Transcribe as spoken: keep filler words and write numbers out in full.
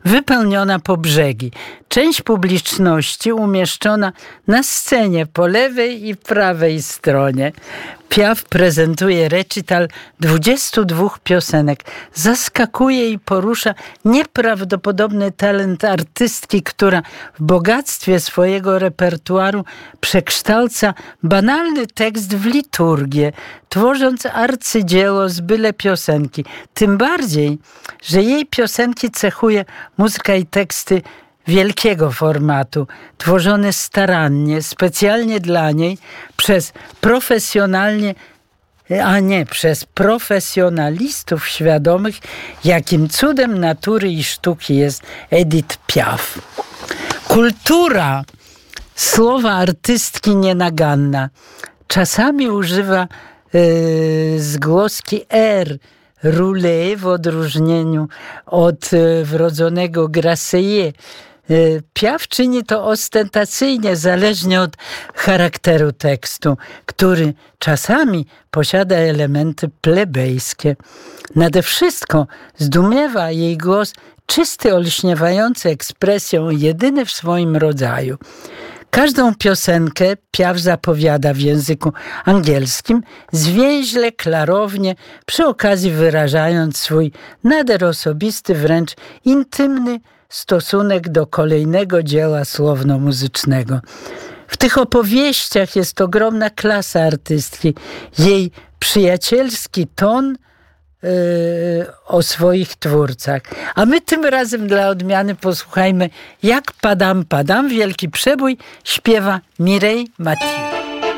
wypełniona po brzegi. Część publiczności umieszczona na scenie po lewej i prawej stronie. Piaf prezentuje recital dwudziestu dwóch piosenek. Zaskakuje i porusza nieprawdopodobny talent artystki, która w bogactwie swojego repertuaru przekształca banalny tekst w liturgię, tworząc arcydzieło z byle piosenki. Tym bardziej, że jej piosenki cechuje muzyka i teksty wielkiego formatu, tworzone starannie, specjalnie dla niej, przez profesjonalnie, a nie, przez profesjonalistów świadomych, jakim cudem natury i sztuki jest Edith Piaf. Kultura słowa artystki nienaganna. Czasami używa yy, zgłoski R, roulé, w odróżnieniu od yy, wrodzonego Grasset. Piaf czyni to ostentacyjnie, zależnie od charakteru tekstu, który czasami posiada elementy plebejskie. Nade wszystko zdumiewa jej głos czysty, olśniewający ekspresją, jedyny w swoim rodzaju. Każdą piosenkę Piaf zapowiada w języku angielskim, zwięźle, klarownie, przy okazji wyrażając swój nader osobisty, wręcz intymny stosunek do kolejnego dzieła słowno-muzycznego. W tych opowieściach jest ogromna klasa artystki. Jej przyjacielski ton yy, o swoich twórcach. A my tym razem dla odmiany posłuchajmy, jak Padam Padam, wielki przebój, śpiewa Mireille Mathieu.